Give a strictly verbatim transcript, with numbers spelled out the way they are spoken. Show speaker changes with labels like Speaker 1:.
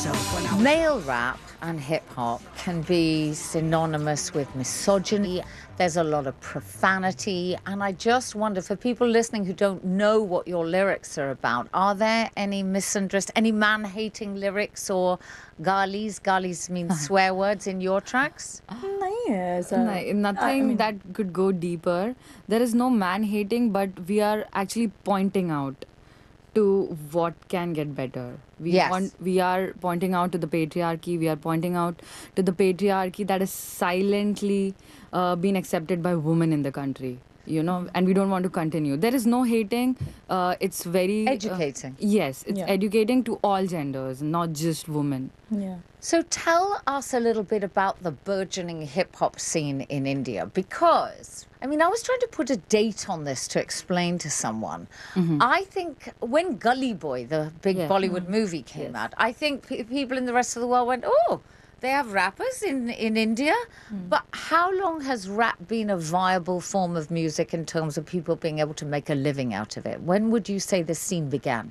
Speaker 1: myself when I was...
Speaker 2: Male rap and hip-hop can be synonymous with misogyny. There's a lot of profanity, and I just wonder, for people listening who don't know what your lyrics are about, are there any misandrist, any man-hating lyrics or galis? Galis means swear words in your tracks?
Speaker 3: नहीं है ऐसा.
Speaker 4: No, nothing
Speaker 3: I mean,
Speaker 4: that could go deeper. There is no man hating, but we are actually pointing out to what can get better. We
Speaker 2: Yes.
Speaker 4: want, we are pointing out to the patriarchy. We are pointing out to the patriarchy that is silently uh, being accepted by women in the country. You know, and we don't want to continue. There is no hating. Uh, it's very uh,
Speaker 2: Educating.
Speaker 4: yes, it's
Speaker 3: Yeah.
Speaker 4: educating to all genders, not just women.
Speaker 3: yeah.
Speaker 2: So tell us a little bit about the burgeoning hip-hop scene in India, because, I mean, I was trying to put a date on this to explain to someone. I think when Gully Boy, the big
Speaker 4: Yeah.
Speaker 2: Bollywood movie, came out, I think pe- people in the rest of the world went, oh, they have rappers in, in India? But how long has rap been a viable form of music in terms of people being able to make a living out of it? When would you say the scene began?